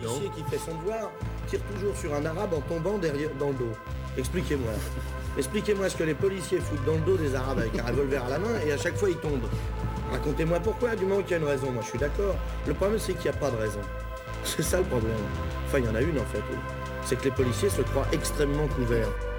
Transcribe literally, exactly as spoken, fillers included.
policier qui fait son devoir tire toujours sur un arabe en tombant derrière, dans le dos. Expliquez-moi. Expliquez-moi ce que les policiers foutent dans le dos des arabes avec un revolver à la main et à chaque fois ils tombent. Racontez-moi pourquoi, du moment qu'il y a une raison. Moi je suis d'accord. Le problème c'est qu'il n'y a pas de raison. C'est ça le problème. Enfin il y en a une en fait. Oui. C'est que les policiers se croient extrêmement couverts.